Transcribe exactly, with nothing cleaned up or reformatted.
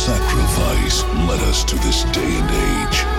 sacrifice led us to this day and age.